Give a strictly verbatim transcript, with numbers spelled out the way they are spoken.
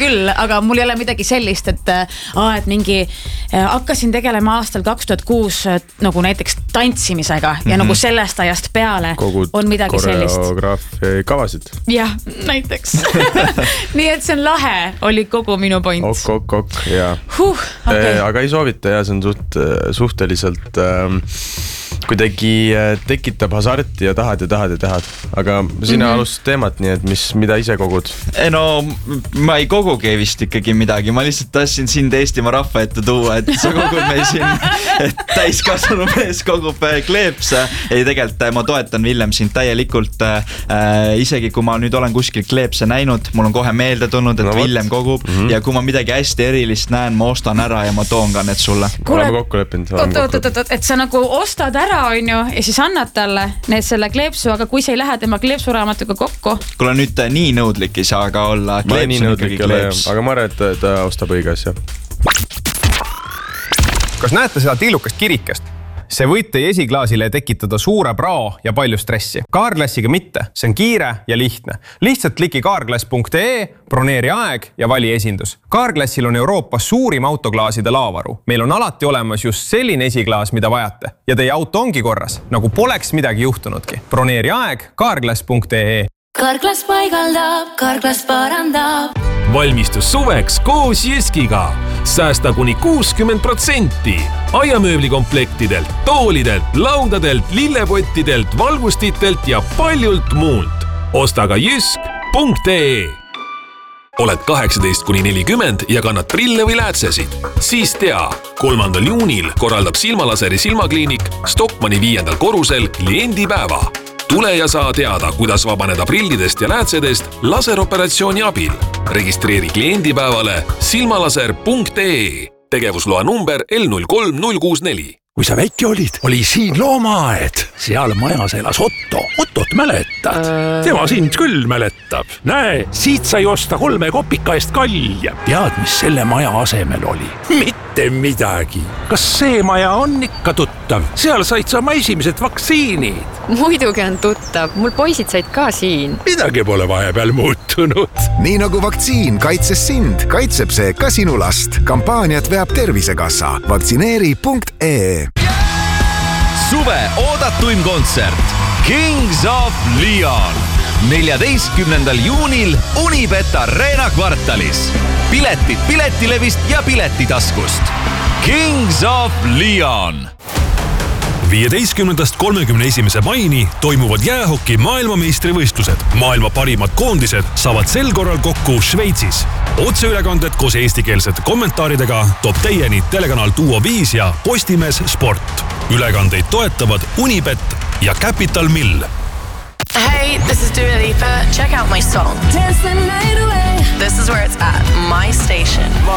küll, aga mul ei ole midagi sellist, et, aa, et mingi hakkasin tegelema aastal kaks tuhat kuus nagu näiteks tantsimisega ja mm-hmm. nagu sellest ajast peale Kogud on midagi sellist. Koreograafi kavasid. Jah, näiteks. Nii et see on lahe, oli kogu minu point. Ok, ok, ok, jaa. Huh, okay. Aga ei soovita, jah, see on suht, suhteliselt ähm, kuidagi tekitab hasarti ja tahad ja tahad ja tahad. Aga sina mm-hmm. alustad teemat, nii et mis, mida ise kogud? No ma ei kogugi vist ikkagi midagi. Ma lihtsalt tahtsin sind Eestimaa rahva ette tuua, et sa kogud meil siin, et täiskasvanu mees kogub kleepse. Ei tegelikult ma toetan Villem sind täielikult. Äh, isegi kui ma nüüd olen kuskil kleepse näinud, mul on kohe meelde tulnud, et no, Villem kogub mm-hmm. ja kui ma midagi hästi erilist näen, ma ostan ära ja ma toon ka need sulle. Oleme kokku leppinud. Oot, oot, oot, oot, et sa nagu ostad ära on ju, ja siis annad talle need selle kleepsu, aga kui sa ei lähe tema kleepsuraamatuga kokku. Kuule nüüd nii nõudlik ei saa ka olla. Ma ei nii nõudlik ei ole, aga ma arvan, et ta ostab õige asja. Kas näete seda tiilukast kirikest? See võid teie esiklaasile tekitada suure prao ja palju stressi. Kaarklassiga mitte, see on kiire ja lihtne. Lihtsalt kliki kaarklass punkt ee, broneeri aeg ja vali esindus. Kaarklassil on Euroopas suurim autoklaaside laavaru. Meil on alati olemas just selline esiklaas, mida vajate. Ja teie auto ongi korras, nagu poleks midagi juhtunudki. Broneeri aeg kaarklass punkt ee. Kaarklass paigaldab, kaarklass parandab. Valmistus suveks koos Jyskiga. Säästa kuni kuuskümmend protsenti. Aiamööblikomplektidelt, toolidelt, laudadelt, lillepottidelt, valgustitelt ja paljult muult. Osta ka jysk punkt ee. Oled kaheksateist kuni nelikümmend ja kannad prille või läätsesid? Siis tea, kolmandal juunil korraldab Silmalaseri silmakliinik Stockmanni viiendal korrusel kliendipäeva. Tule ja saa teada, kuidas vabaneda prillidest ja läätsedest laseroperatsiooni abil. Registreeri kliendipäevale silmalaser punkt ee. Tegevusloa number L null kolm null kuus neli. Kui sa väike olid, oli siin loomaaed. Seal majas elas Otto. Ottot mäletad? Tema sind küll mäletab. Näe, siit sai osta kolme kopika eest kalja. Tead, mis selle maja asemel oli? Mitte midagi. Kas see maja on ikka tuttav? Seal said sa oma esimesed vaktsiinid. Muidugi on tuttav. Mul poisid said ka siin. Midagi pole vahepeal muutunud. Nii nagu vaktsiin kaitses sind, kaitseb see ka sinu last. Kampaaniat veab Tervisekassa. Vaktsineeri punkt ee. Suve oodatuim kontsert Kings of Leon neljateistkümnendal juunil Unibet Arena kvartalis. Piletid Piletilevist ja Piletitaskust. Kings of Leon. viieteistkümnendast kolmekümne esimese maini toimuvad jäähoki maailmameistrivõistlused. Maailma parimad koondised saavad sel korral kokku Šveitsis. Otseülekanded koos eestikeelsete kommentaaridega toob teieni telekanal Duo viis ja Postimees Sport. Ülekandeid toetavad Unibet ja Capital Mill. Hey, this is Dua Lipa. Check out my song. Dance the night away. This is where it's at. My station.